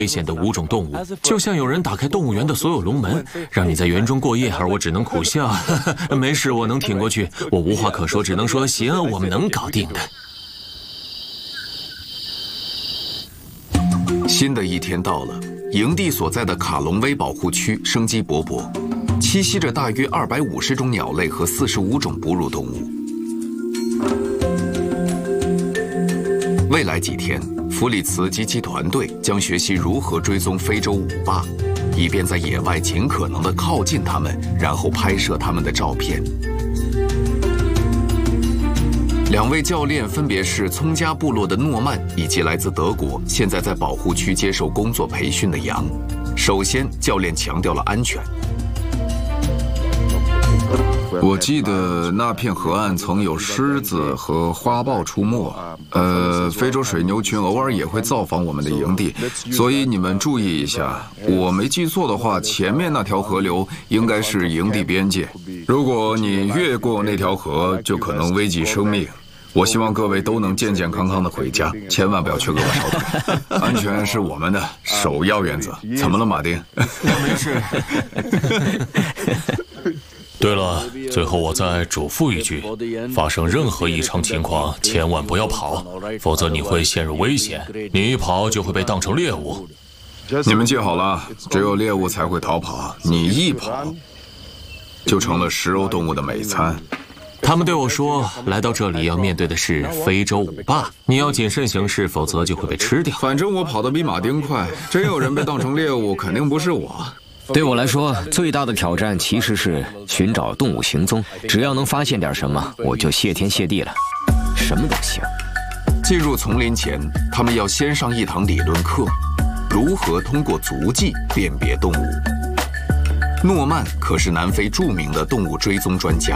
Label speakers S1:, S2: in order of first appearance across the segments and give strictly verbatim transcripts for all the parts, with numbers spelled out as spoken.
S1: 危险的五种动物，就像有人打开动物园的所有龙门，让你在园中过夜，而我只能苦笑。没事，我能挺过去。我无话可说，只能说行，我们能搞定的。
S2: 新的一天到了，营地所在的卡隆威保护区生机勃勃，栖息着大约二百五十种鸟类和四十五种哺乳动物。未来几天，弗里茨及其团队将学习如何追踪非洲舞霸，以便在野外尽可能地靠近它们，然后拍摄它们的照片。两位教练分别是葱加部落的诺曼以及来自德国、现在在保护区接受工作培训的杨。首先，教练强调了安全。
S3: 我记得那片河岸曾有狮子和花豹出没，呃，非洲水牛群偶尔也会造访我们的营地，所以你们注意一下。我没记错的话，前面那条河流应该是营地边界，如果你越过那条河，就可能危及生命。我希望各位都能健健康康的回家，千万不要去饿烧腿。安全是我们的首要原则。怎么了，马丁？
S1: 没事。
S4: 对了，最后我再嘱咐一句，发生任何异常情况，千万不要跑，否则你会陷入危险。你一跑就会被当成猎物。
S3: 你们记好了，只有猎物才会逃跑，你一跑，就成了食肉动物的美餐。
S1: 他们对我说，来到这里要面对的是非洲舞霸，你要谨慎行事，否则就会被吃掉。
S3: 反正我跑得比马丁快，真有人被当成猎物，肯定不是我。
S5: 对我来说，最大的挑战其实是寻找动物行踪。只要能发现点什么，我就谢天谢地了，什么都行。
S2: 进入丛林前，他们要先上一堂理论课，如何通过足迹辨别动物。诺曼可是南非著名的动物追踪专家。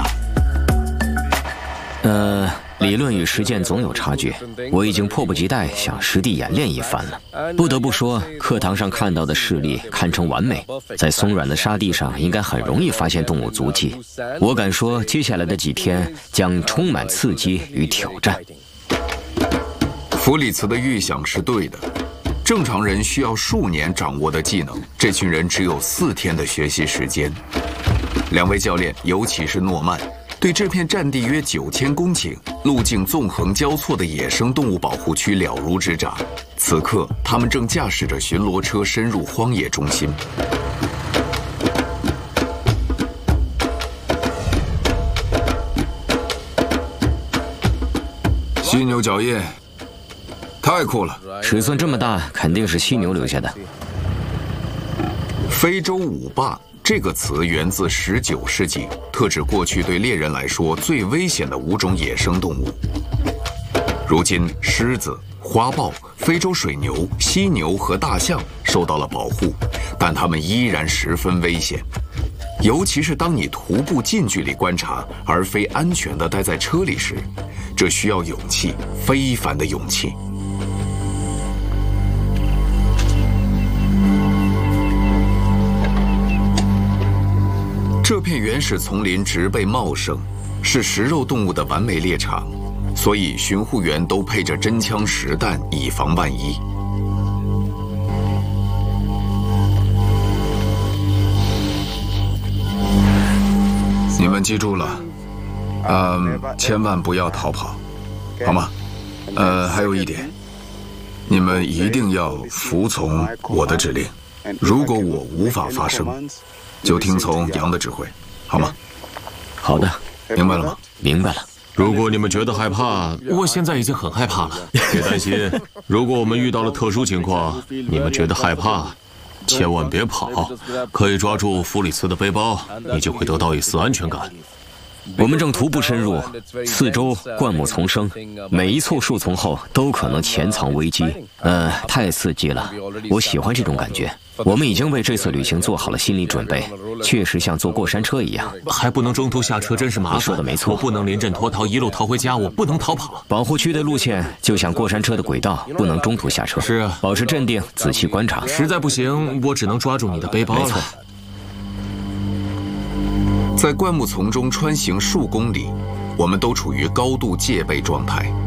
S5: 呃，理论与实践总有差距，我已经迫不及待想实地演练一番了。不得不说，课堂上看到的事例堪称完美，在松软的沙地上应该很容易发现动物足迹。我敢说，接下来的几天将充满刺激与挑战。
S2: 弗里茨的预想是对的，正常人需要数年掌握的技能，这群人只有四天的学习时间。两位教练，尤其是诺曼，对这片占地约九千公顷、路径纵横交错的野生动物保护区了如指掌。此刻，他们正驾驶着巡逻车深入荒野中心。
S3: 犀牛角叶，太酷了！
S5: 尺寸这么大，肯定是犀牛留下的。
S2: 非洲舞霸这个词源自十九世纪，特指过去对猎人来说最危险的五种野生动物。如今，狮子、花豹、非洲水牛、犀牛和大象受到了保护，但它们依然十分危险。尤其是当你徒步近距离观察，而非安全地待在车里时，这需要勇气，非凡的勇气。这片原始丛林植被茂盛，是食肉动物的完美猎场，所以巡护员都配着真枪实弹，以防万一。
S3: 你们记住了，嗯，千万不要逃跑，好吗？呃，还有一点，你们一定要服从我的指令。如果我无法发声，就听从杨的指挥，好吗？
S5: 好的，
S3: 明白了吗？
S5: 明白了。
S4: 如果你们觉得害怕，
S1: 我现在已经很害怕了。
S4: 别担心，如果我们遇到了特殊情况，你们觉得害怕，千万别跑，可以抓住弗里茨的背包，你就会得到一丝安全感。
S5: 我们正徒步深入，四周灌木丛生，每一簇树丛后都可能潜藏危机。呃，太刺激了，我喜欢这种感觉。我们已经为这次旅行做好了心理准备，确实像坐过山车一样。
S1: 还不能中途下车，真是麻烦。
S5: 你说的没错，
S1: 我不能临阵脱逃，一路逃回家，我不能逃跑。
S5: 保护区的路线就像过山车的轨道，不能中途下车。
S1: 是啊，
S5: 保持镇定，仔细观察。
S1: 实在不行，我只能抓住你的背包了。
S5: 没错。
S2: 在灌木丛中穿行数公里，我们都处于高度戒备状态。